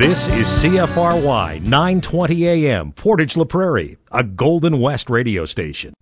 This is CFRY 920 AM, Portage La Prairie, a Golden West radio station.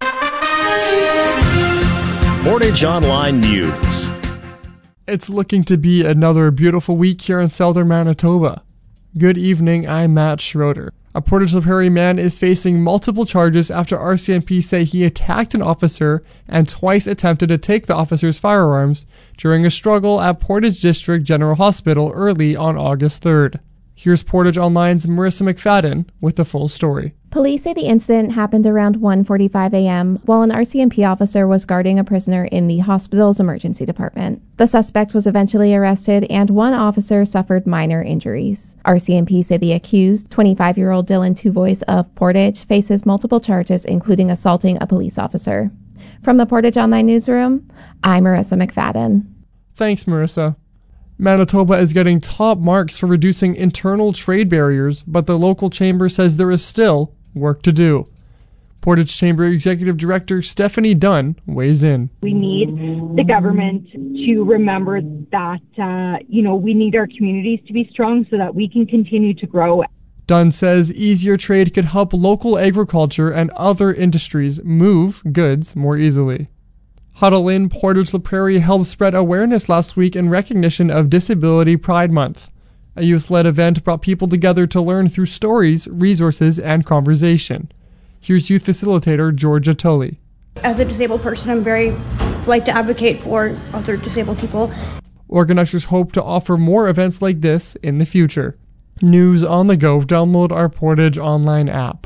Portage Online News. It's looking to be another beautiful week here in southern Manitoba. Good evening, I'm Matt Schroeder. A Portage La Prairie man is facing multiple charges after RCMP say he attacked an officer and twice attempted to take the officer's firearms during a struggle at Portage District General Hospital early on August 3rd. Here's Portage Online's Marissa McFadden with the full story. Police say the incident happened around 1:45 a.m. while an RCMP officer was guarding a prisoner in the hospital's emergency department. The suspect was eventually arrested and one officer suffered minor injuries. RCMP say the accused, 25-year-old Dylan Tuvois of Portage, faces multiple charges including assaulting a police officer. From the Portage Online Newsroom, I'm Marissa McFadden. Thanks, Marissa. Manitoba is getting top marks for reducing internal trade barriers, but the local chamber says there is still work to do. Portage Chamber Executive Director Stephanie Dunn weighs in. We need the government to remember that, we need our communities to be strong so that we can continue to grow. Dunn says easier trade could help local agriculture and other industries move goods more easily. Huddle In Portage La Prairie helped spread awareness last week in recognition of Disability Pride Month. A youth-led event brought people together to learn through stories, resources, and conversation. Here's youth facilitator Georgia Tully. As a disabled person, I'm very like to advocate for other disabled people. Organizers hope to offer more events like this in the future. News on the go. Download our Portage Online app.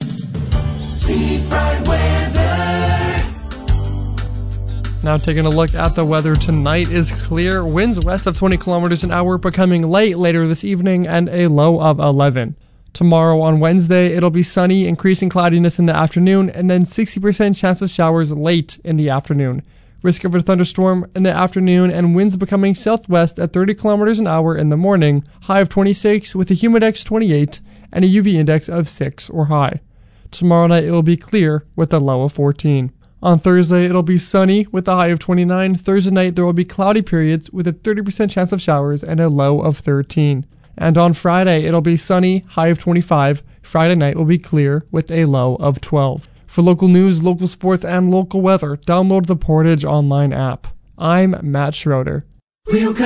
Now taking a look at the weather, tonight is clear, winds west of 20 kilometers an hour, becoming light later this evening, and a low of 11. Tomorrow on Wednesday, it'll be sunny, increasing cloudiness in the afternoon, and then 60% chance of showers late in the afternoon. Risk of a thunderstorm in the afternoon, and winds becoming southwest at 30 kilometers an hour in the morning, high of 26 with a humidex 28 and a UV index of 6 or high. Tomorrow night it'll be clear with a low of 14. On Thursday, it'll be sunny with a high of 29. Thursday night, there will be cloudy periods with a 30% chance of showers and a low of 13. And on Friday, it'll be sunny, high of 25. Friday night will be clear with a low of 12. For local news, local sports, and local weather, download the Portage Online app. I'm Matt Schroeder.